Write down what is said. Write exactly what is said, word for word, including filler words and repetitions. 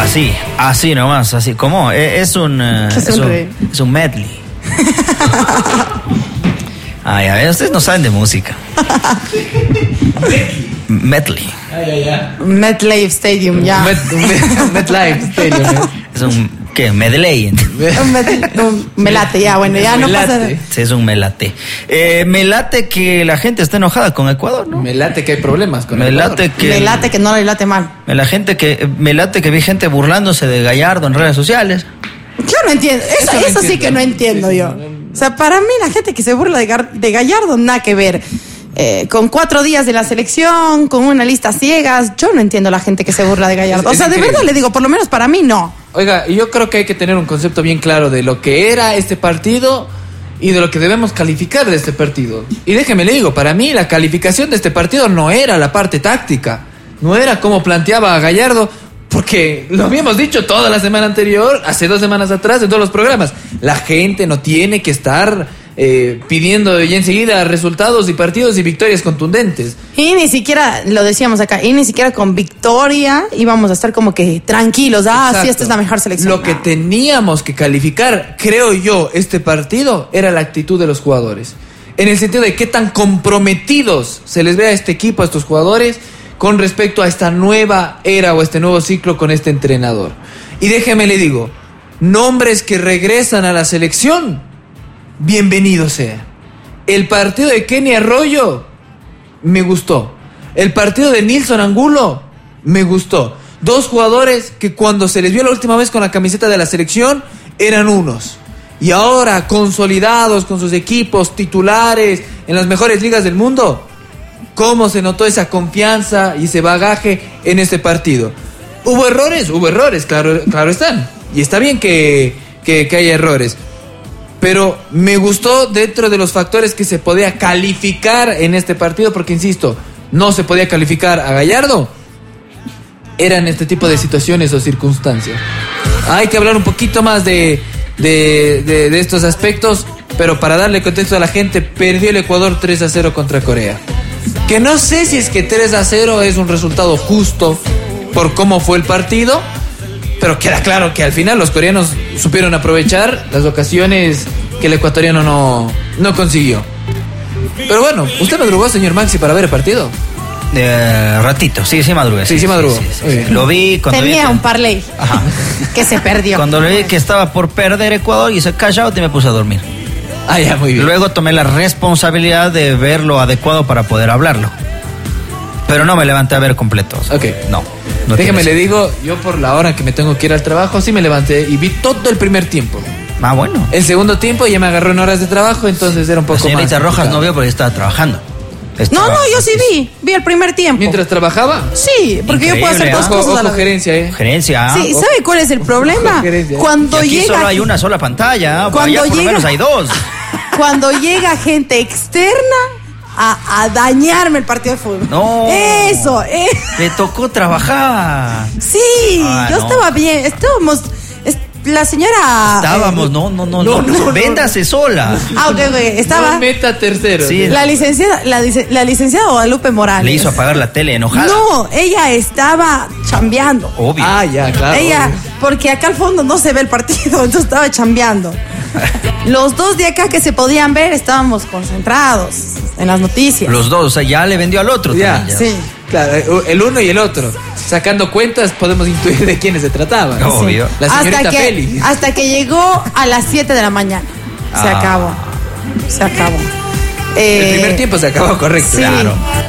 Así, así nomás, así. ¿Cómo? Es un, uh, es, un es un medley. Ay, a ver, ustedes no saben de música. Medley. Ay, ay, ay. MetLife Stadium, ya. Met, met, MetLife Stadium. Es un, ¿qué? Medley. un, met, un melate, ya, bueno, ya no melate. pasa nada. Sí, es un melate. Eh, me late que la gente está enojada con Ecuador, ¿no? Me late que hay problemas con Me Ecuador. late que... Me late que no le late mal. Me, la gente que, me late que vi gente burlándose de Gallardo en redes sociales. Yo no entiendo, eso, Eso no eso sí entiendo. que no entiendo Sí, sí, yo. no, no. O sea, para mí la gente que se burla de, Gar- de Gallardo, nada que ver. Eh, con cuatro días de la selección, con una lista ciegas, yo no entiendo la gente que se burla de Gallardo. Es- o sea, es de increíble. verdad le digo, por lo menos para mí no. Oiga, yo creo que hay que tener un concepto bien claro de lo que era este partido y de lo que debemos calificar de este partido. Y déjeme le digo, para mí la calificación de este partido no era la parte táctica, no era como planteaba Gallardo, porque lo habíamos dicho toda la semana anterior, hace dos semanas atrás, en todos los programas. La gente no tiene que estar eh, pidiendo ya enseguida resultados y partidos y victorias contundentes. Y ni siquiera, lo decíamos acá, y ni siquiera con victoria íbamos a estar como que tranquilos. Ah, Exacto. sí, esta es la mejor selección. Lo que No. teníamos que calificar, creo yo, este partido era la actitud de los jugadores. En el sentido de qué tan comprometidos se les ve a este equipo, a estos jugadores, con respecto a esta nueva era o este nuevo ciclo con este entrenador. Y déjeme le digo, nombres que regresan a la selección, bienvenido sea. El partido de Kenny Arroyo me gustó. El partido de Nilson Angulo me gustó. Dos jugadores que cuando se les vio la última vez con la camiseta de la selección eran unos. Y ahora consolidados con sus equipos titulares en las mejores ligas del mundo, ¿cómo se notó esa confianza y ese bagaje en este partido? ¿Hubo errores? Hubo errores, claro, claro están. Y está bien que, que, que haya errores. Pero me gustó dentro de los factores que se podía calificar en este partido, porque insisto, no se podía calificar a Gallardo. Eran este tipo de situaciones o circunstancias. Hay que hablar un poquito más de, de, de, de estos aspectos, pero para darle contexto a la gente, perdió el Ecuador tres a cero contra Corea. Que no sé si es que tres a cero es un resultado justo por cómo fue el partido, pero queda claro que al final los coreanos supieron aprovechar las ocasiones que el ecuatoriano no, no consiguió. Pero bueno, ¿usted madrugó, señor Maxi, para ver el partido? Eh, ratito, sí, sí madrugué. Sí, sí madrugó. sí, sí, Muy sí. bien. Lo vi cuando vi Tenía que- un parlay Ajá. que se perdió. Cuando le vi que estaba por perder Ecuador y se callado y me puse a dormir. Ah, ya, muy bien. Luego tomé la responsabilidad de ver lo adecuado para poder hablarlo. Pero no me levanté a ver completo. o sea, Ok. No. no Déjeme tiene le digo, yo por la hora que me tengo que ir al trabajo, sí me levanté y vi todo el primer tiempo. sentido. Ah, bueno. El segundo tiempo ya me agarró en horas de trabajo, entonces era un La poco más señorita Rojas complicado. no vio porque estaba trabajando. No, Estaba- no, yo sí vi. Vi el primer tiempo. Mientras trabajaba. Sí, porque yo puedo hacer Increíble, dos ¿ah? Ojo, cosas a la ojo, vez. gerencia, eh. Gerencia. ¿ah? Sí, ¿sabe cuál es el problema? Gerencia. Y Cuando aquí llega solo hay una sola pantalla. ¿ah? Cuando Allá por lo llega- menos hay dos. cuando llega gente externa a, a dañarme el partido de fútbol. No. Eso, eh. Le tocó trabajar. Sí, Ah, yo no. estaba bien. Estábamos. es- la señora. Estábamos, eh, no, no, no, no, no. no, no. Véndase sola. Ah, ok, ok. Estaba. No meta tercero. Sí. La licenciada, la, lic- la licenciada Guadalupe Morales. Le hizo apagar la tele enojada. No, ella estaba chambeando. Obvio. Ah, ya, claro. Ella, obvio. porque acá al fondo no se ve el partido, entonces estaba chambeando. Los dos de acá que se podían ver estábamos concentrados en las noticias. Los dos, o sea, ya le vendió al otro. Ya, también, Sí. Claro, el uno y el otro. Sacando cuentas podemos intuir de quiénes se trataba. No, obvio. La señorita hasta que, Feli. hasta que llegó a las siete de la mañana. Se Ah. acabó. Se acabó. El Eh, primer tiempo se acabó correcto. sí. Claro.